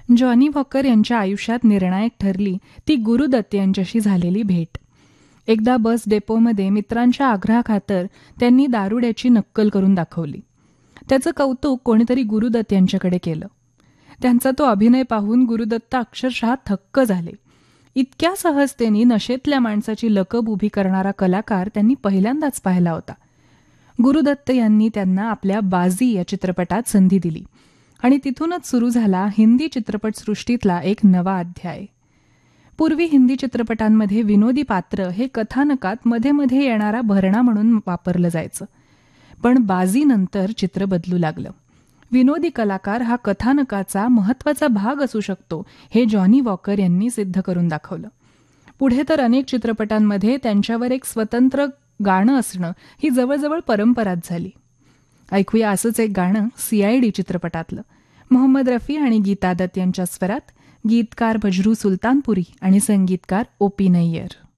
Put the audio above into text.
Johnny walker यांच्या आयुष्यात निर्णायक ठरली ती गुरुदत्त यांच्याशी झालेली भेट. एकदा बस डेपोमध्ये मित्रांच्या आग्रहाखातर त्यांनी दारुड्याची नक्कल करून दाखवली. त्याचं कौतुक कोणीतरी गुरुदत्त यांच्याकडे केलं. त्यांचा तो अभिनय पाहून गुरुदत्त अक्षरशः थक्क झाले. इतक्या सहजतेने नशेतल्या माणसाची लकब उभी करणारा कलाकार त्यांनी पहिल्यांदाच पाहिला होता. गुरुदत्त यांनी त्यांना आपल्या बाजी या चित्रपटात संधी दिली आणि तिथूनच सुरू झाला हिंदी चित्रपटसृष्टीतला एक नवा अध्याय. पूर्वी हिंदी चित्रपटांमध्ये विनोदी पात्र हे कथानकात मध्ये मध्ये येणारा भरणा म्हणून वापरलं जायचं. पण बाजीनंतर चित्र बदलू लागलं. विनोदी कलाकार हा कथानकाचा महत्त्वाचा भाग असू शकतो हे जॉनी वॉकर यांनी सिद्ध करून दाखवलं. पुढे तर अनेक चित्रपटांमध्ये त्यांच्यावर एक स्वतंत्र गाणं असणं ही जवळजवळ परंपराच झाली. ऐकूया असंच एक गाणं CID चित्रपटातलं. मोहम्मद रफी आणि गीता दत्त यांच्या स्वरात, गीतकार बजरू सुलतानपुरी आणि संगीतकार OP नय्यर.